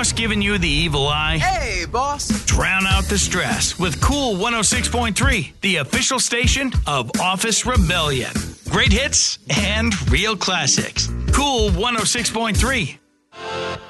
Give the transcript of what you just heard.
boss giving you the evil eye? Hey, boss. Drown out the stress with Cool 106.3, the official station of Office Rebellion. Great hits and real classics. Cool 106.3.